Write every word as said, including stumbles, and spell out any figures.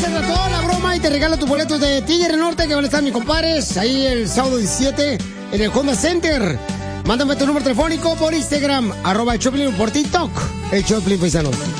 ratón, la broma, y te regalo tus boletos de Tigre Norte que van a estar mis compadres ahí el sábado diecisiete en el Honda Center. Mándame tu número telefónico por Instagram, arroba el Choplin, por TikTok, el Choplin Paisano.